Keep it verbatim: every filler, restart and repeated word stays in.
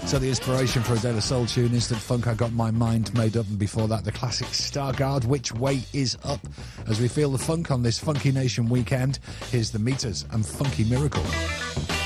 So the inspiration for a Dead of Soul tune, Instant Funk, I Got My Mind Made Up, and before that the classic Stargard, Which Way Is Up. As we feel the funk on this Funky Nation weekend, here's the Meters and Funky Miracle.